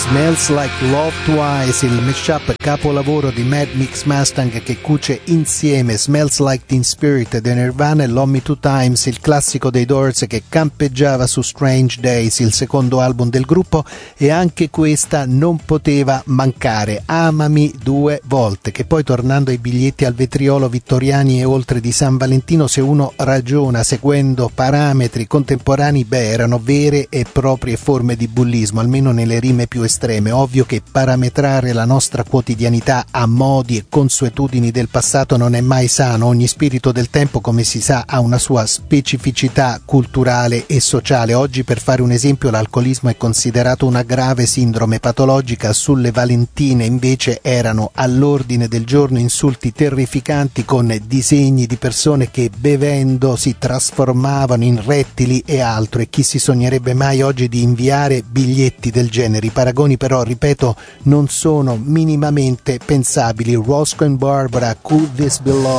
Smells Like Love Twice, il mashup capolavoro di Mad Mix Mustang che cuce insieme Smells Like Teen Spirit dei Nirvana e Love Me Two Times, il classico dei Doors che campeggiava su Strange Days, il secondo album del gruppo, e anche questa non poteva mancare, Amami due volte, che poi, tornando ai biglietti al vetriolo vittoriani e oltre di San Valentino, se uno ragiona seguendo parametri contemporanei, erano vere e proprie forme di bullismo, almeno nelle rime più estreme. Ovvio che parametrare la nostra quotidianità a modi e consuetudini del passato non è mai sano. Ogni spirito del tempo, come si sa, ha una sua specificità culturale e sociale. Oggi, per fare un esempio, l'alcolismo è considerato una grave sindrome patologica. Sulle Valentine invece erano all'ordine del giorno insulti terrificanti con disegni di persone che bevendo si trasformavano in rettili e altro, e chi si sognerebbe mai oggi di inviare biglietti del genere? I paragoni però, ripeto, non sono minimamente pensabili. Roscoe and Barbara, Could This Be Love?